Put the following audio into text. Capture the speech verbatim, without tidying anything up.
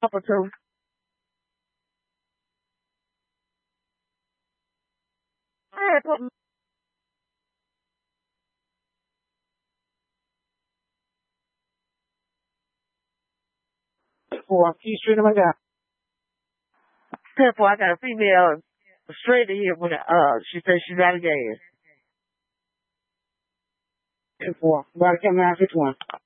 Up or two. I had put four. She's treating my guy. Therefore, I got a female straight to here when uh she says she's out of gas. Four. About to come nine six one.